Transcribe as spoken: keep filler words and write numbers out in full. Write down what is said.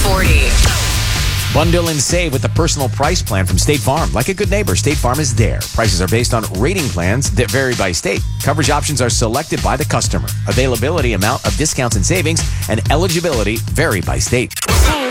forty. Bundle and save with the personal price plan from State Farm. Like a good neighbor, State Farm is there. Prices are based on rating plans that vary by state. Coverage options are selected by the customer. Availability, amount of discounts and savings, and eligibility vary by state. Hey,